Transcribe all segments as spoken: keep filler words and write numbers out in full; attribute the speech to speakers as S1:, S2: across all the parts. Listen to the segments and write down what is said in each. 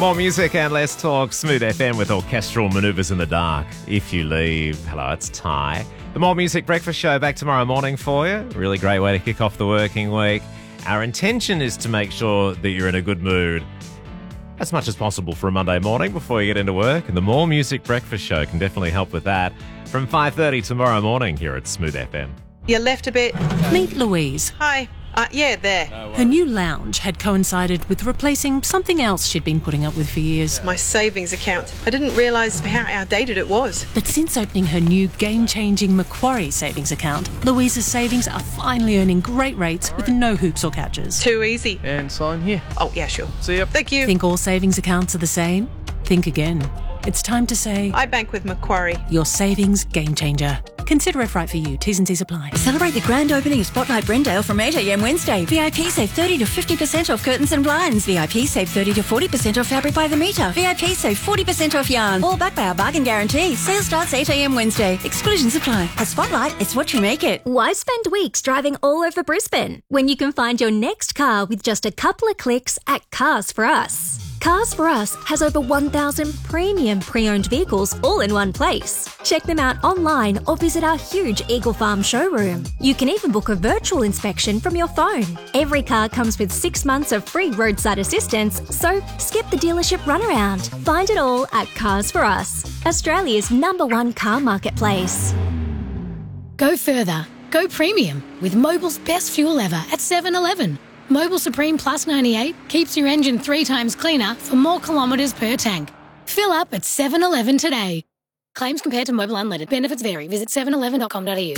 S1: More music and less talk. Smooth F M with orchestral manoeuvres in the dark. If you leave. Hello, it's Ty. The More Music Breakfast Show back tomorrow morning for you. Really great way to kick off the working week. Our intention is to make sure that you're in a good mood as much as possible for a Monday morning before you get into work. And the More Music Breakfast Show can definitely help with that. From five thirty tomorrow morning here at Smooth F M.
S2: You left a bit.
S3: Meet Louise.
S2: Hi. Uh, yeah, there.
S3: Her new lounge had coincided with replacing something else she'd been putting up with for years.
S2: My savings account. I didn't realise how outdated it was.
S3: But since opening her new game-changing Macquarie savings account, Louise's savings are finally earning great rates with no hoops or catches.
S2: Too easy.
S4: And sign here.
S2: Oh, yeah, sure.
S4: See ya.
S2: Thank you.
S3: Think all savings accounts are the same? Think again. It's time to say,
S2: I bank with Macquarie.
S3: Your savings game changer. Consider if right for you. T's and C's apply.
S5: Celebrate the grand opening of Spotlight Brendale from eight a.m. Wednesday. V I P save thirty to fifty percent off curtains and blinds. V I P save thirty to forty percent off fabric by the metre. V I P save forty percent off yarn. All backed by our bargain guarantee. Sale starts eight a.m. Wednesday. Exclusions apply. At Spotlight, it's what you make it.
S6: Why spend weeks driving all over Brisbane when you can find your next car with just a couple of clicks at Cars for Us? Cars for Us has over one thousand premium pre-owned vehicles all in one place. Check them out online or visit our huge Eagle Farm showroom. You can even book a virtual inspection from your phone. Every car comes with six months of free roadside assistance, so skip the dealership runaround. Find it all at Cars for Us, Australia's number one car marketplace.
S7: Go further. Go premium with Mobil's best fuel ever at seven eleven. Mobil Supreme Plus ninety-eight keeps your engine three times cleaner for more kilometres per tank. Fill up at seven eleven today. Claims compared to Mobil Unleaded. Benefits vary. Visit seven eleven dot com dot a u.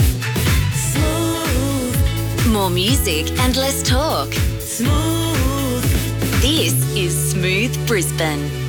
S5: Smooth. More music and less talk. Smooth. This is Smooth Brisbane.